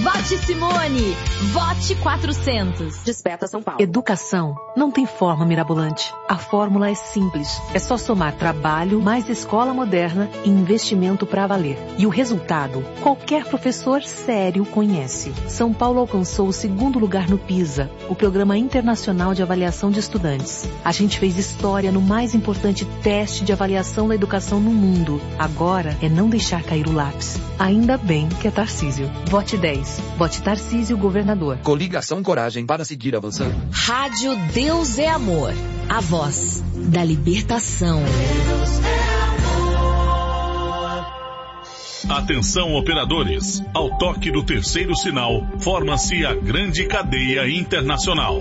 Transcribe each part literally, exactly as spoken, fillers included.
Vote Simone! Vote quatrocentos. Desperta São Paulo. Educação não tem forma mirabolante. A fórmula é simples. É só somar trabalho, mais escola moderna e investimento para valer. E o resultado, qualquer professor sério conhece. São Paulo alcançou o segundo lugar no PISA, o Programa Internacional de Avaliação de Estudantes. A gente fez história no mais importante teste de avaliação da educação no mundo. Agora é não deixar cair o lápis. Ainda bem que é Tarcísio. Vote dez. Vote Tarcísio, governador. Coligação Coragem para seguir avançando. Rádio Deus é Amor. A voz da libertação. Atenção, operadores. Ao toque do terceiro sinal, forma-se a grande cadeia internacional.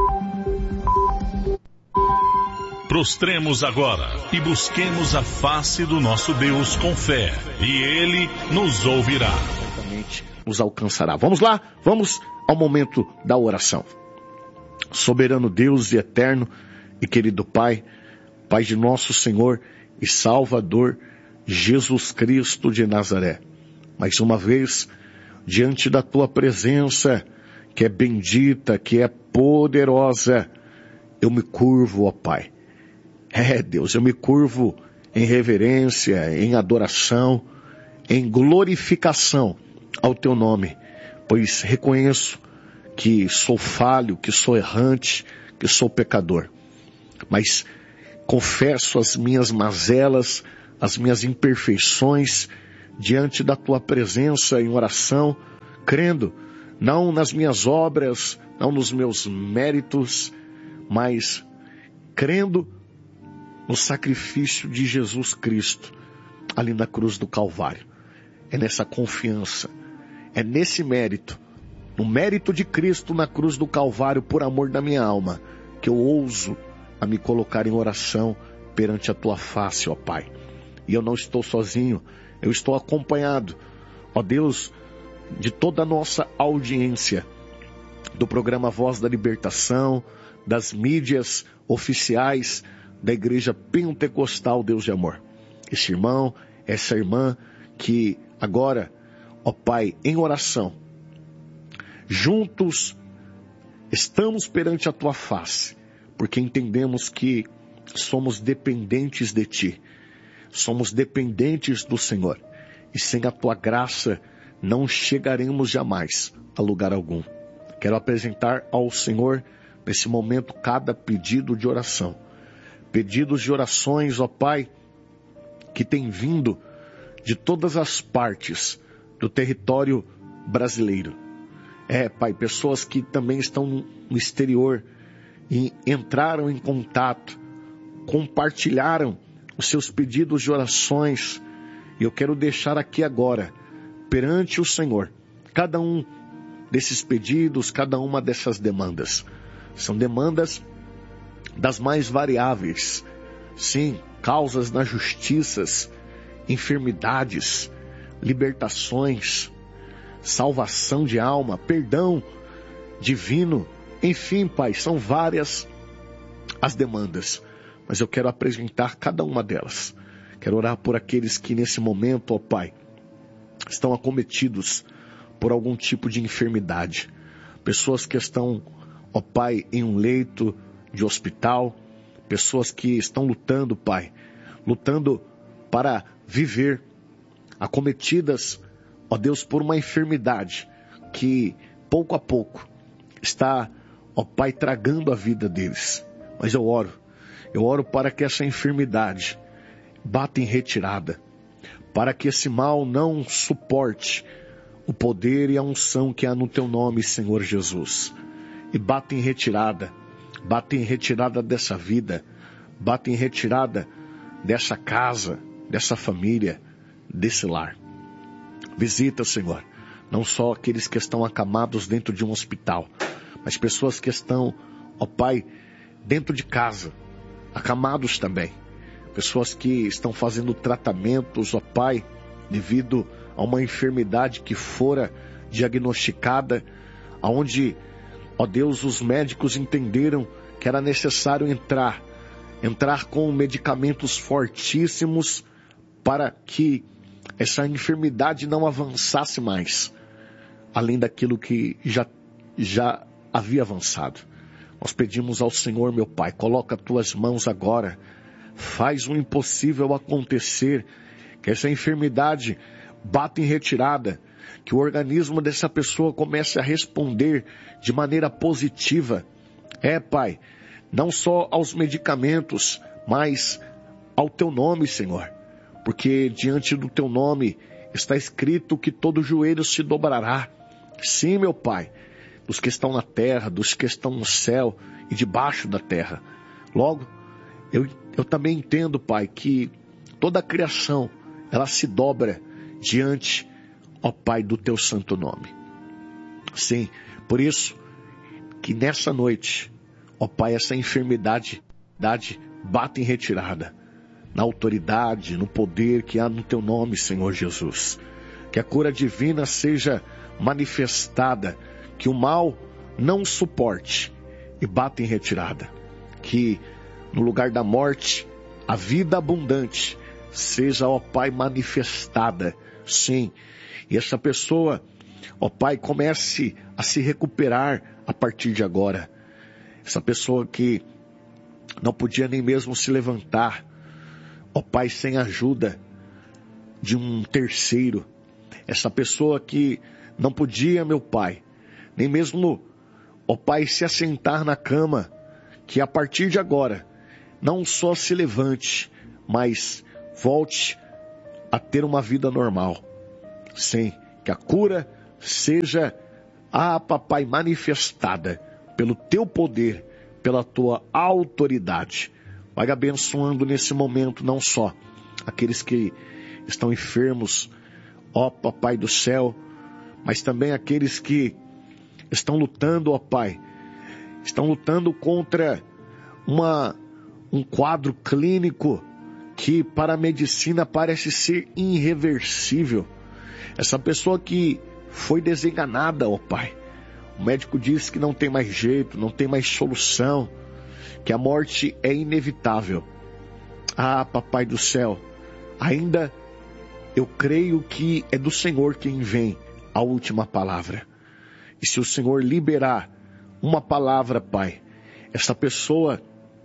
Prostremos agora e busquemos a face do nosso Deus com fé, e Ele nos ouvirá. Certamente nos alcançará. Vamos lá, vamos ao momento da oração. Soberano Deus e eterno e querido Pai, Pai de nosso Senhor e Salvador Jesus Cristo de Nazaré, mais uma vez, diante da Tua presença, que é bendita, que é poderosa, eu me curvo, ó Pai. É, Deus, eu me curvo em reverência, em adoração, em glorificação ao Teu nome, pois reconheço que sou falho, que sou errante, que sou pecador. Mas confesso as minhas mazelas, as minhas imperfeições diante da Tua presença em oração, crendo não nas minhas obras, não nos meus méritos, mas crendo no sacrifício de Jesus Cristo, ali na cruz do Calvário. É nessa confiança, é nesse mérito, no mérito de Cristo na cruz do Calvário, por amor da minha alma, que eu ouso a me colocar em oração perante a Tua face, ó Pai. E eu não estou sozinho, eu estou acompanhado, ó Deus, de toda a nossa audiência, do programa Voz da Libertação, das mídias oficiais da Igreja Pentecostal Deus de Amor. Esse irmão, essa irmã que agora, ó Pai, em oração, juntos estamos perante a Tua face, porque entendemos que somos dependentes de Ti, somos dependentes do Senhor, e sem a Tua graça não chegaremos jamais a lugar algum. Quero apresentar ao Senhor, nesse momento, cada pedido de oração, pedidos de orações, ó Pai, que tem vindo de todas as partes do território brasileiro. É, Pai, pessoas que também estão no exterior e entraram em contato, compartilharam os seus pedidos de orações, e eu quero deixar aqui agora, perante o Senhor, cada um desses pedidos, cada uma dessas demandas. São demandas das mais variáveis. Sim, causas nas justiças, enfermidades, libertações, salvação de alma, perdão divino. Enfim, Pai, são várias as demandas, mas eu quero apresentar cada uma delas. Quero orar por aqueles que nesse momento, ó Pai, estão acometidos por algum tipo de enfermidade. Pessoas que estão, ó Pai, em um leito de hospital, pessoas que estão lutando, Pai, lutando para viver, acometidas, ó Deus, por uma enfermidade que pouco a pouco está, ó Pai, tragando a vida deles. Mas eu oro, eu oro para que essa enfermidade bata em retirada, para que esse mal não suporte o poder e a unção que há no Teu nome, Senhor Jesus, e bata em retirada, bata em retirada dessa vida, bata em retirada dessa casa, dessa família, desse lar. Visita, Senhor, não só aqueles que estão acamados dentro de um hospital, mas pessoas que estão, ó Pai, dentro de casa, acamados também. Pessoas que estão fazendo tratamentos, ó Pai, devido a uma enfermidade que fora diagnosticada, aonde, ó Deus, os médicos entenderam que era necessário entrar, entrar com medicamentos fortíssimos para que essa enfermidade não avançasse mais. além daquilo que já, já havia avançado. Nós pedimos ao Senhor, meu Pai, coloca as tuas mãos agora, faz o impossível acontecer, que essa enfermidade bata em retirada, que o organismo dessa pessoa comece a responder de maneira positiva. É, Pai, não só aos medicamentos, mas ao Teu nome, Senhor. Porque diante do Teu nome está escrito que todo joelho se dobrará. Sim, meu Pai, dos que estão na terra, dos que estão no céu e debaixo da terra. Logo, eu, eu também entendo, Pai, que toda a criação, ela se dobra diante, ó Pai, do Teu santo nome. Sim, por isso que nessa noite, ó Pai, essa enfermidade bate em retirada, na autoridade, no poder que há no Teu nome, Senhor Jesus. Que a cura divina seja manifestada, que o mal não suporte e bata em retirada. Que no lugar da morte, a vida abundante seja, ó Pai, manifestada. Sim, e essa pessoa, ó Pai, comece a se recuperar a partir de agora. Essa pessoa que não podia nem mesmo se levantar, ó Pai, sem a ajuda de um terceiro. Essa pessoa que não podia, meu Pai, nem mesmo, ó Pai, se assentar na cama, que a partir de agora, não só se levante, mas volte a ter uma vida normal. Sim, que a cura seja, ah, Papai, manifestada pelo Teu poder, pela Tua autoridade. Vai abençoando nesse momento não só aqueles que estão enfermos, ó Papai do céu, mas também aqueles que estão lutando, ó Pai, estão lutando contra uma, um quadro clínico que para a medicina parece ser irreversível. Essa pessoa que foi desenganada, ó Pai, o médico diz que não tem mais jeito, não tem mais solução, que a morte é inevitável. Ah, Papai do céu, ainda eu creio que é do Senhor quem vem a última palavra. E se o Senhor liberar uma palavra, Pai, essa pessoa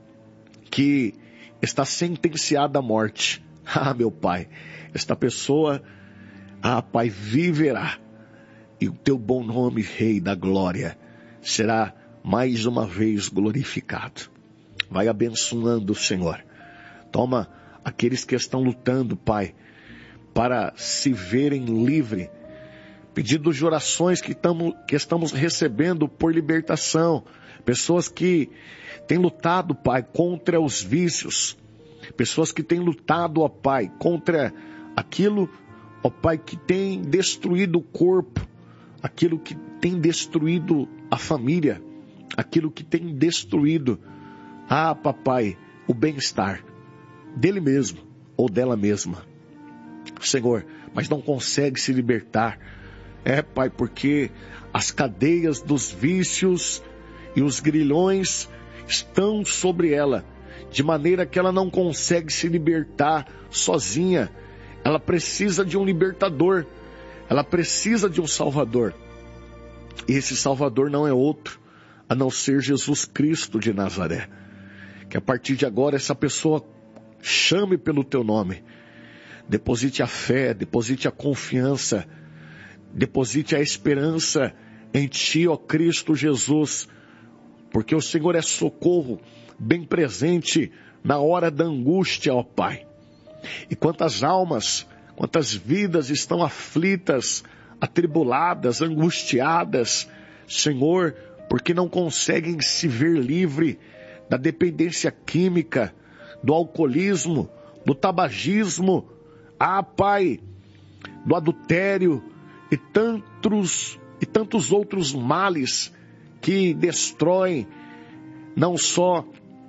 que está sentenciada à morte, ah, meu Pai, esta pessoa, ah, Pai, viverá. E o Teu bom nome, Rei da Glória, será mais uma vez glorificado. Vai abençoando, Senhor. Toma aqueles que estão lutando, Pai, para se verem livres. Pedidos de orações que, tamo, que estamos recebendo por libertação. Pessoas que têm lutado, Pai, contra os vícios. Pessoas que têm lutado, ó Pai, contra aquilo, ó Pai, que tem destruído o corpo. Aquilo que tem destruído a família. Aquilo que tem destruído, ah, Papai, o bem-estar dele mesmo ou dela mesma. Senhor, mas não consegue se libertar. É, Pai, porque as cadeias dos vícios e os grilhões estão sobre ela, de maneira que ela não consegue se libertar sozinha. Ela precisa de um libertador, ela precisa de um salvador. E esse salvador não é outro, a não ser Jesus Cristo de Nazaré. Que a partir de agora essa pessoa chame pelo Teu nome, deposite a fé, deposite a confiança, deposite a esperança em Ti, ó Cristo Jesus, porque o Senhor é socorro bem presente na hora da angústia, ó Pai. E quantas almas, quantas vidas estão aflitas, atribuladas, angustiadas, Senhor, porque não conseguem se ver livre da dependência química, do alcoolismo, do tabagismo, ah, Pai, do adultério e tantos, e tantos outros males que destroem não só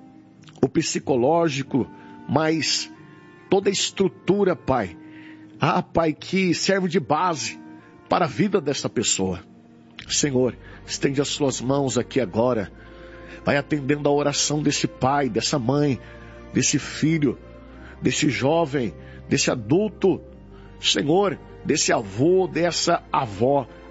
o psicológico, mas toda a estrutura, Pai. Ah, Pai, que serve de base para a vida dessa pessoa. Senhor, estende as Suas mãos aqui agora. Vai atendendo a oração desse pai, dessa mãe, desse filho, desse jovem, desse adulto. Senhor, desse avô, dessa avó.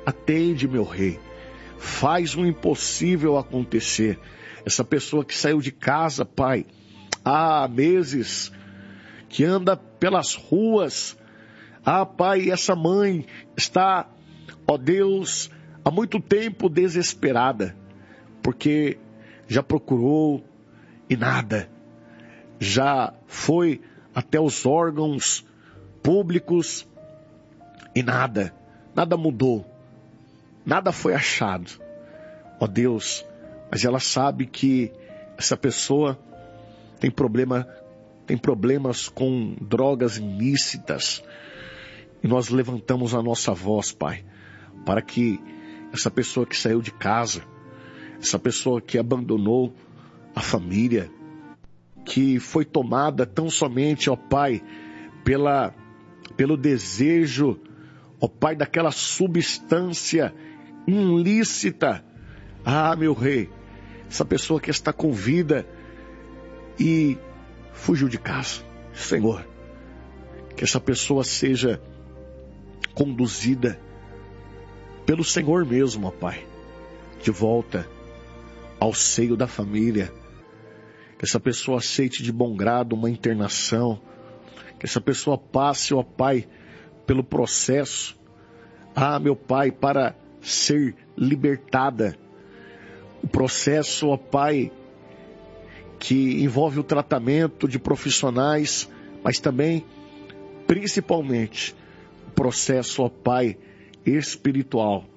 atende, meu rei. Faz o impossível acontecer. Essa pessoa que saiu de casa, Pai, há meses, que anda pelas ruas. Ah, Pai, essa mãe está, ó Deus, há muito tempo desesperada, porque já procurou e nada. Já foi até os órgãos públicos e nada. Nada mudou. Nada foi achado. Ó Deus, mas ela sabe que essa pessoa tem problema, tem problemas com drogas ilícitas. E nós levantamos a nossa voz, Pai, para que essa pessoa que saiu de casa, essa pessoa que abandonou a família, que foi tomada tão somente, ó Pai, pela, pelo desejo, ó Pai, daquela substância ilícita. Ah, meu rei, essa pessoa que está com vida e fugiu de casa, Senhor, que essa pessoa seja conduzida pelo Senhor mesmo, ó Pai, de volta ao seio da família. Que essa pessoa aceite de bom grado uma internação. Que essa pessoa passe, ó Pai, pelo processo. Ah, meu Pai, para ser libertada. O processo, ó Pai, que envolve o tratamento de profissionais, mas também, principalmente, o processo, ó Pai, espiritual.